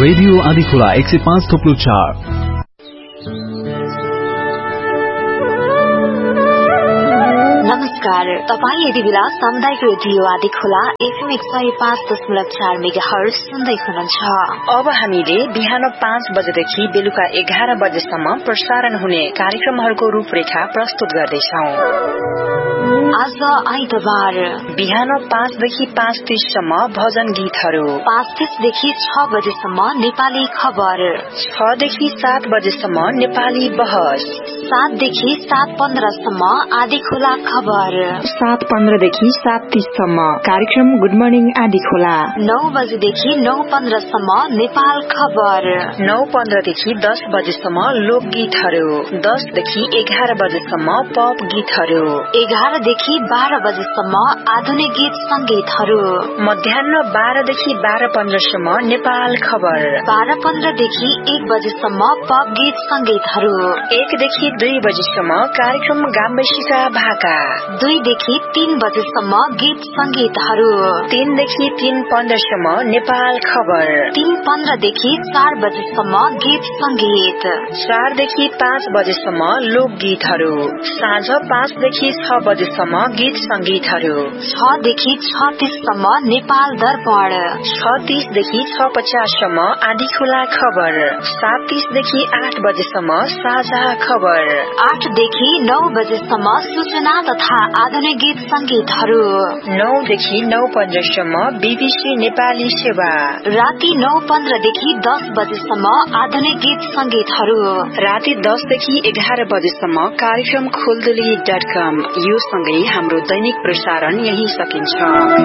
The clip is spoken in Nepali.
रेडियो आदिखोला 105.4। नमस्कार, तपाईँ यति बेला सामुदायिक रेडियो आदिखोला FM 105.4 मेगाहर्ज सुन्दै हुनुहुन्छ। अब हामीले बिहान 5 बजेदेखि बेलुका 11 बजेसम्म प्रसारण हुने कार्यक्रमहरूको रूपरेखा प्रस्तुत गर्दैछौ। आज आइतबार बिहान 5 देखि 5:30 सम्म भजन गीतहरू, 5:30 देखि 6 बजेसम्म नेपाली खबर, 6 देखि 7 बजेसम्म नेपाली बहस, 7 देखि 7:15 सम्म आदिखोला खबर, 7:15 देखि 7:30 सम्म कार्यक्रम गुड मर्निङ आदिखोला, 9 बजेदेखि 9:15 सम्म नेपाल खबर, 9:15 देखि 10 बजेसम्म लोकगीतहरू, 10 देखि 11 बजेसम्म पप गीतहरू, 11 देखि 12 बजेसम्म आधुनिक गीत संगीतहरू, मध्याह्न 12 देखि 12:15 सम्म नेपाल खबर, 12:15 देखि 1 बजेसम्म पप गीत संगीतहरू, 1 देखि 2 बजेसम्म कार्यक्रम गाम्बेसीका भाका, 2 देखि 3 बजेसम्म गीत संगीतहरू, 3 देखि 3:15 सम्म नेपाल खबर, 3:15 देखि 4 बजेसम्म गीत संगीत, 4 देखि 5 बजेसम्म लोकगीतहरू, साँझ 5 देखि 6 बजेसम्म गीत संगीतहरू, 6 देखि 6:30 सम्म नेपाल दर्पण, 6:30 देखि 6:50 सम्म आदिखोला खबर, 7:30 देखि 8 बजेसम्म साझा खबर, 8 देखि 9 बजेसम्म सूचना तथा आधुनिक गीत संगीतहरू, 9 देखि 9:15 सम्म BBC नेपाली सेवा, राति 9:15 देखि 10 बजेसम्म आधुनिक गीत संगीतहरू, राति 10 देखि 11 बजेसम्म कार्यक्रम खुलदुली.com। यो सँगै हाम्रो दैनिक प्रसारण यही सकिन्छ।